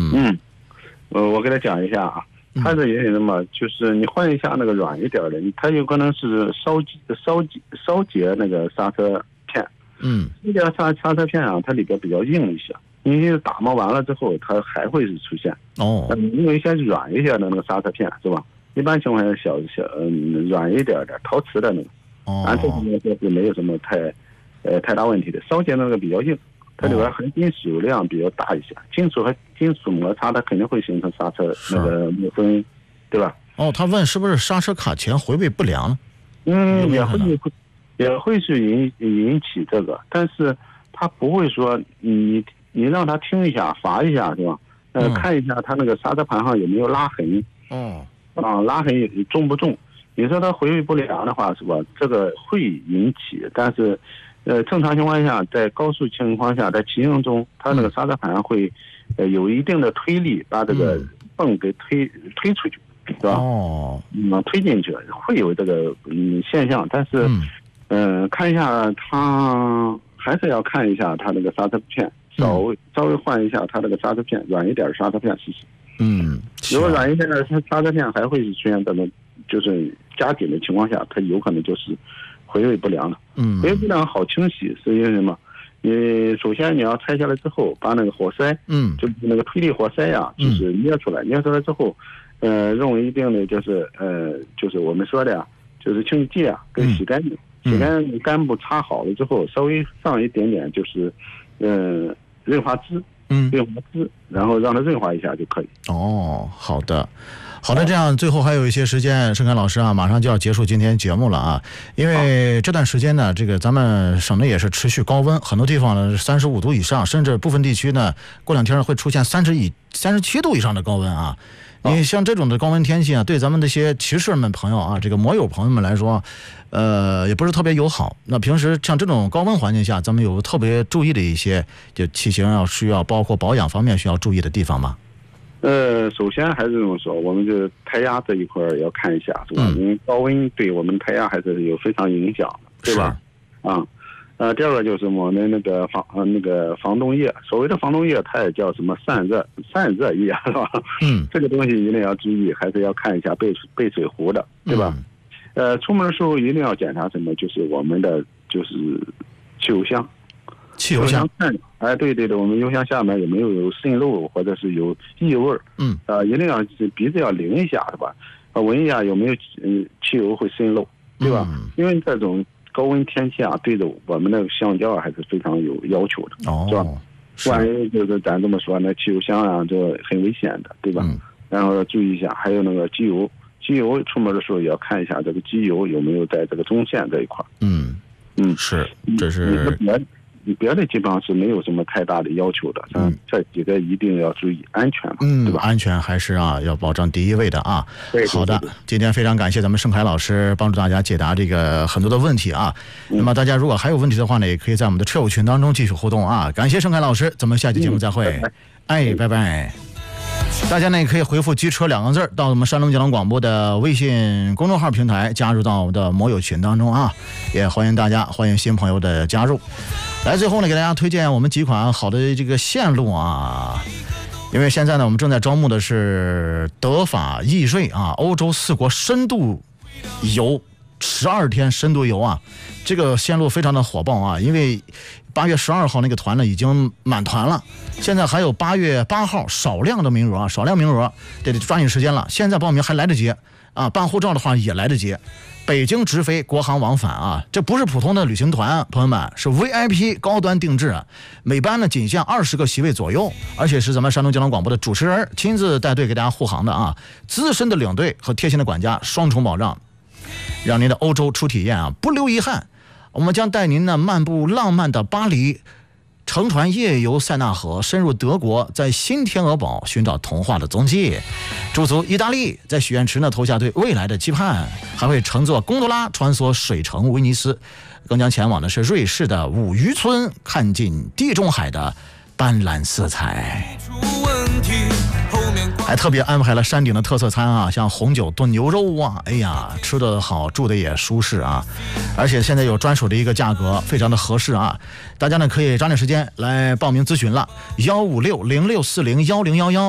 我给他讲一下啊，它这也有什么，就是你换一下那个软一点的，它有可能是烧结那个刹车片。这个刹车片啊，它里边比较硬一些，你打磨完了之后，它还会是出现。因为一些软一些的那个刹车片是吧？一般情况下软一点的陶瓷的那个，这个是没有什么太大问题的。烧结那个比较硬。它里边含金属量比较大一些，金属和金属摩擦，它肯定会形成刹车那个磨损，对吧？ 他问是不是刹车卡钳回位不良呢？ 也会是引起这个，但是它不会说你让它听一下罚一下是吧？看一下它那个刹车盘上有没有拉痕。拉痕重不重？你说它回位不良的话是吧？这个会引起，但是。正常情况下，在高速情况下，在骑行中，它那个刹车盘会，有一定的推力，把这个泵给推出去，是吧？推进去会有这个现象，但是，看一下它还是要看一下它那个刹车片，稍微换一下它那个刹车片，软一点的刹车片试试。如果软一点的刹车片还会出现这种就是加紧的情况下，它有可能就是回位不良了。回位不良好清洗，是因为什么？你首先你要拆下来之后，把那个活塞，就是那个推力活塞呀，就是捏出来之后，用一定的就是我们说的呀，就是清洗剂啊，跟洗干净，洗干部擦好了之后，稍微上一点点就是润滑脂，然后让它润滑一下就可以。 好的，这样最后还有一些时间，盛凯老师啊，马上就要结束今天节目了啊。因为这段时间呢，这个咱们省内也是持续高温，很多地方呢35度以上，甚至部分地区呢过2天会出现37度以上的高温啊。你像这种的高温天气啊，对咱们这些骑士们朋友啊，这个摩友朋友们来说，也不是特别友好。那平时像这种高温环境下，咱们有特别注意的一些就骑行需要包括保养方面需要注意的地方吗？ 首先还是这么说，我们就胎压这一块要看一下，是吧？因为高温对我们胎压还是有非常影响的，对吧？第二个就是我们那个防冻液，所谓的防冻液，它也叫什么散热液，是吧？这个东西一定要注意，还是要看一下备水壶的，对吧？出门的时候一定要检查什么，就是我们的就是汽油箱。对，我们油箱下面有没有渗漏或者是有异味？一定要鼻子要灵一下，是吧？闻一下有没有汽油会渗漏，对吧？因为这种高温天气啊，对着我们的橡胶还是非常有要求的，是吧？万一就是咱这么说，那汽油箱啊，这很危险的，对吧？然后要注意一下，还有那个机油出门的时候也要看一下这个机油有没有在这个中线这一块。这是。别的基本上是没有什么太大的要求的，这几个一定要注意安全嘛，对吧？ 安全还是要保障第一位的啊。好的，今天非常感谢咱们盛凯老师帮助大家解答这个很多的问题啊。那么大家如果还有问题的话呢，也可以在我们的车友群当中继续互动啊。感谢盛凯老师，咱们下期节目再会。拜拜。大家呢也可以回复机车2个字到我们山东交通广播的微信公众号平台，加入到我们的摩友群当中啊，也欢迎新朋友的加入。来，最后呢给大家推荐我们几款好的这个线路啊，因为现在呢我们正在招募的是德法意瑞啊欧洲4国深度游12天深度游啊，这个线路非常的火爆啊，因为8月12号那个团呢已经满团了，现在还有8月8号少量名额，得抓紧时间了。现在报名还来得及啊，办护照的话也来得及。北京直飞，国航往返啊，这不是普通的旅行团，朋友们，是 VIP 高端定制，每班呢仅限20个席位左右，而且是咱们山东交通广播的主持人亲自带队给大家护航的啊，资深的领队和贴心的管家，双重保障，让您的欧洲初体验啊不留遗憾。我们将带您呢漫步浪漫的巴黎，乘船夜游塞纳河，深入德国，在新天鹅堡寻找童话的踪迹，驻足意大利，在许愿池呢投下对未来的期盼，还会乘坐贡多拉穿梭水城威尼斯，更将前往的是瑞士的五渔村，看尽地中海的斑斓色彩。还特别安排了山顶的特色餐啊，像红酒炖牛肉啊，哎呀，吃得好，住的也舒适啊，而且现在有专属的一个价格，非常的合适啊，大家呢可以抓紧时间来报名咨询了，15606401011。